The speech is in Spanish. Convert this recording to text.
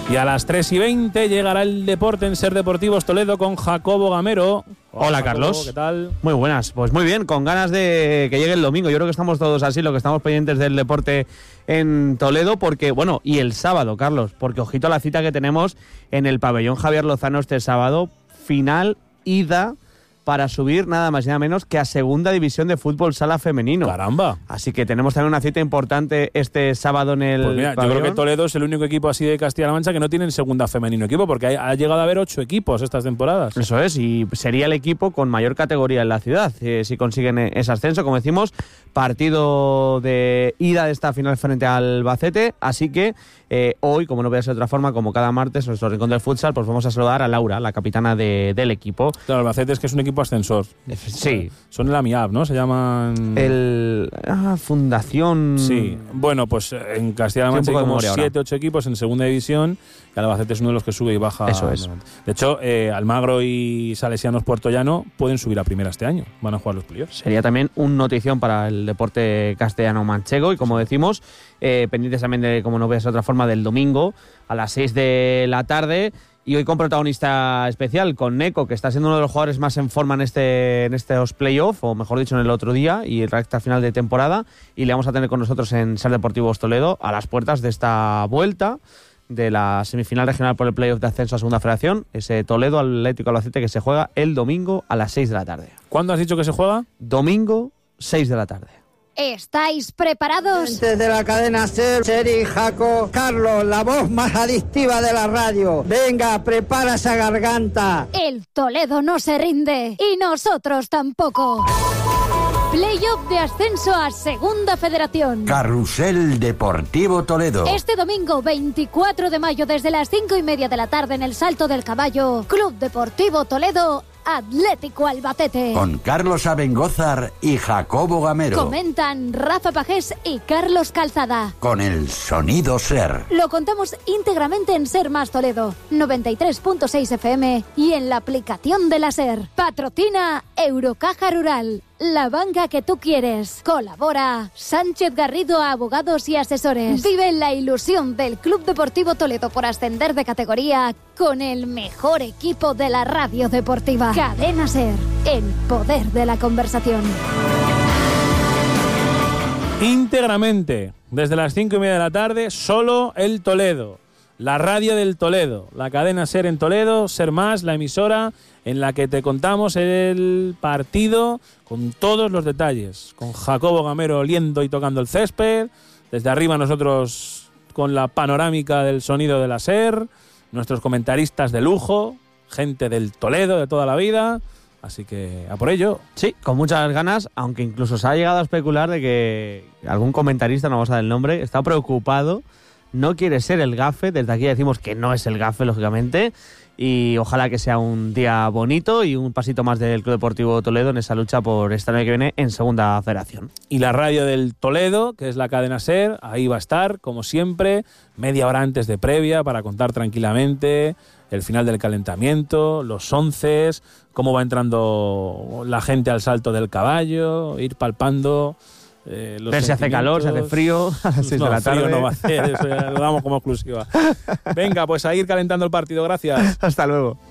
Y a las 3:20 llegará el deporte en Ser Deportivos Toledo con Jacobo Gamero. Hola, Jacobo, Carlos. ¿Qué tal? Muy buenas. Pues muy bien, con ganas de que llegue el domingo. Yo creo que estamos todos así, lo que estamos pendientes del deporte en Toledo, porque, bueno, y el sábado, Carlos, porque ojito a la cita que tenemos en el pabellón Javier Lozano este sábado, final, ida, para subir nada más y nada menos que a segunda división de fútbol sala femenino. ¡Caramba! Así que tenemos también una cita importante este sábado en el Pues mira, pabellón. yo creo que Toledo es el único equipo así de Castilla-La Mancha que no tiene en segunda femenino equipo, porque ha llegado a haber 8 equipos estas temporadas. Eso es, y sería el equipo con mayor categoría en la ciudad, si consiguen ese ascenso. Como decimos, partido de ida de esta final frente al Albacete, así que hoy, como no voy a ser de otra forma, como cada martes, en nuestro rincón del futsal, pues vamos a saludar a Laura, la capitana del equipo. Claro, Albacete es que es un equipo ascensor. Sí. Son el AMIAB, ¿no? Se llaman... Fundación... Sí. Bueno, pues en Castilla-La Mancha hay como 7, 8 equipos en segunda división, y Albacete es uno de los que sube y baja. Eso es. De hecho, Almagro y Salesianos Puerto Llano pueden subir a primera este año. Van a jugar los playoffs. Sería también un notición para el deporte castellano-manchego, y como decimos, pendientes también de, como no veas de otra forma, del domingo a las 6 de la tarde. Y hoy con protagonista especial, con Neco, que está siendo uno de los jugadores más en forma en estos playoffs, o mejor dicho, en el otro día, y recta final de temporada. Y le vamos a tener con nosotros en Ser Deportivos Toledo a las puertas de esta vuelta de la semifinal regional por el playoff de ascenso a Segunda Federación, ese Toledo Atlético Albacete que se juega el domingo a las 6 de la tarde. ¿Cuándo has dicho que se juega? Domingo, 6 de la tarde. ¿Estáis preparados? Desde la cadena Ser y Jaco, Carlos, la voz más adictiva de la radio. Venga, prepara esa garganta. El Toledo no se rinde y nosotros tampoco. Playoff de ascenso a Segunda Federación. Carrusel Deportivo Toledo. Este domingo 24 de mayo desde las 5:30 de la tarde en el Salto del Caballo, Club Deportivo Toledo, Atlético Albacete. Con Carlos Abengózar y Jacobo Gamero. Comentan Rafa Pajés y Carlos Calzada. Con el sonido Ser. Lo contamos íntegramente en Ser Más Toledo, 93.6 FM y en la aplicación de la Ser. Patrocina Eurocaja Rural, la banca que tú quieres. Colabora Sánchez Garrido Abogados y Asesores. Vive la ilusión del Club Deportivo Toledo por ascender de categoría con el mejor equipo de la radio deportiva. Cadena Ser, el poder de la conversación. Íntegramente, desde las 5:30 de la tarde, solo el Toledo. La radio del Toledo, la cadena Ser en Toledo, Ser Más, la emisora en la que te contamos el partido con todos los detalles, con Jacobo Gamero oliendo y tocando el césped, desde arriba nosotros con la panorámica del sonido de la Ser, nuestros comentaristas de lujo, gente del Toledo de toda la vida, así que a por ello. Sí, con muchas ganas, aunque incluso se ha llegado a especular de que algún comentarista, no vamos a dar el nombre, está preocupado, no quiere ser el gafe, desde aquí decimos que no es el gafe, lógicamente, y ojalá que sea un día bonito y un pasito más del Club Deportivo Toledo en esa lucha por este año que viene en Segunda Federación. Y la radio del Toledo, que es la cadena Ser, ahí va a estar, como siempre, media hora antes de previa para contar tranquilamente el final del calentamiento, los onces, cómo va entrando la gente al Salto del Caballo, ir palpando ver si hace calor, si hace frío a las 6 de la tarde. Frío no va a hacer, eso ya lo damos como exclusiva. Venga, pues a ir calentando el partido, gracias. Hasta luego.